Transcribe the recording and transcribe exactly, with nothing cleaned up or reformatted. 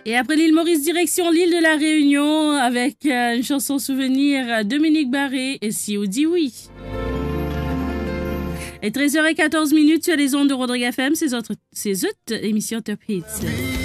Et après l'île Maurice, direction l'île de la Réunion avec euh, une chanson souvenir Dominique Barré et Si ou dit oui. Et treize heures quatorze minutes sur les ondes de Rodrigue F M, c'est autres, c'est autres émissions Top Hits.